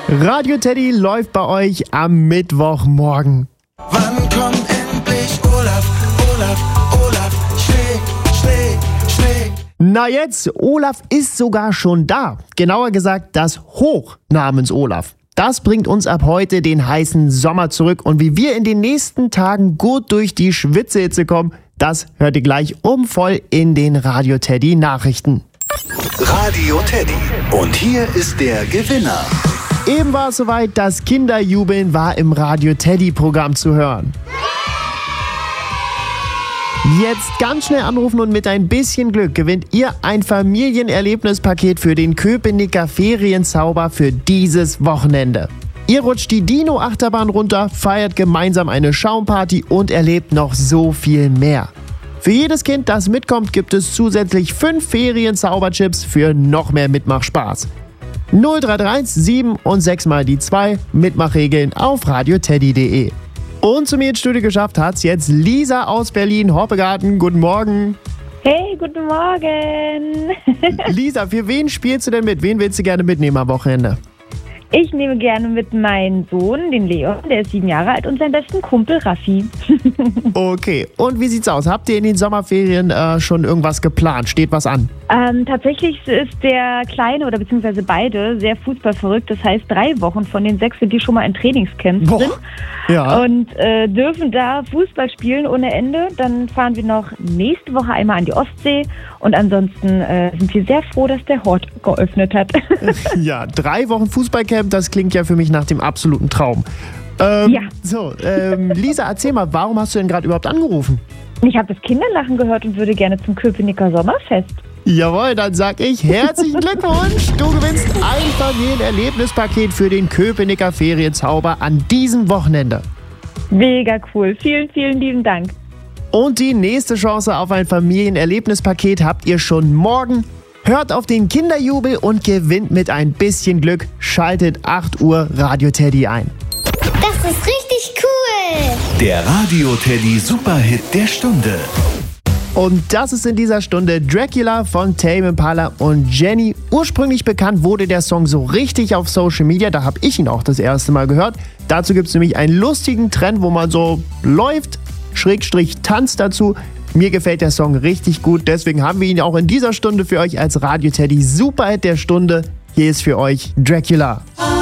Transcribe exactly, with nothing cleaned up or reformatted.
Radio Teddy läuft bei euch am Mittwochmorgen. Wann kommt endlich Olaf, Olaf, Olaf, Schnee, Schnee, Schnee? Na jetzt, Olaf ist sogar schon da. Genauer gesagt, das Hoch namens Olaf. Das bringt uns ab heute den heißen Sommer zurück. Und wie wir in den nächsten Tagen gut durch die Schwitzehitze kommen, das hört ihr gleich um voll in den Radio Teddy Nachrichten. Radio Teddy. Und hier ist der Gewinner. Eben war es soweit, das Kinderjubeln war im Radio Teddy Programm zu hören. Jetzt ganz schnell anrufen und mit ein bisschen Glück gewinnt ihr ein Familienerlebnispaket für den Köpenicker Ferienzauber für dieses Wochenende. Ihr rutscht die Dino-Achterbahn runter, feiert gemeinsam eine Schaumparty und erlebt noch so viel mehr. Für jedes Kind, das mitkommt, gibt es zusätzlich fünf Ferienzauberchips für noch mehr Mitmachspaß. null drei drei eins sieben und sechs mal die zwei Mitmachregeln auf radioteddy punkt de. Und zu mir ins Studio geschafft hat's jetzt Lisa aus Berlin-Hoppegarten. Guten Morgen. Hey, guten Morgen. Lisa, für wen spielst du denn mit? Wen willst du gerne mitnehmen am Wochenende? Ich nehme gerne mit meinem Sohn, den Leon, der ist sieben Jahre alt, und seinen besten Kumpel Raffi. Okay, und wie sieht's aus? Habt ihr in den Sommerferien äh, schon irgendwas geplant? Steht was an? Ähm, tatsächlich ist der Kleine oder beziehungsweise beide sehr fußballverrückt. Das heißt, drei Wochen von den sechs sind die schon mal in Trainingscamps Boah. drin. Ja. Und äh, dürfen da Fußball spielen ohne Ende. Dann fahren wir noch nächste Woche einmal an die Ostsee. Und ansonsten äh, sind wir sehr froh, dass der Hort geöffnet hat. Ja, drei Wochen Fußballcamp, das klingt ja für mich nach dem absoluten Traum. Ähm, Ja. So, ähm, Lisa, erzähl mal, warum hast du denn gerade überhaupt angerufen? Ich habe das Kinderlachen gehört und würde gerne zum Köpenicker Sommerfest. Jawohl, dann sag ich herzlichen Glückwunsch. Du gewinnst ein Familienerlebnispaket für den Köpenicker Ferienzauber an diesem Wochenende. Mega cool. Vielen, vielen lieben Dank. Und die nächste Chance auf ein Familienerlebnispaket habt ihr schon morgen. Hört auf den Kinderjubel und gewinnt mit ein bisschen Glück. Schaltet acht Uhr Radio Teddy ein. Das ist richtig cool. Der Radio Teddy Superhit der Stunde. Und das ist in dieser Stunde Dracula von Tame Impala und Jenny. Ursprünglich bekannt wurde der Song so richtig auf Social Media. Da habe ich ihn auch das erste Mal gehört. Dazu gibt es nämlich einen lustigen Trend, wo man so läuft, Schrägstrich tanzt dazu. Mir gefällt der Song richtig gut. Deswegen haben wir ihn auch in dieser Stunde für euch als Radio Teddy Superhit der Stunde. Hier ist für euch Dracula.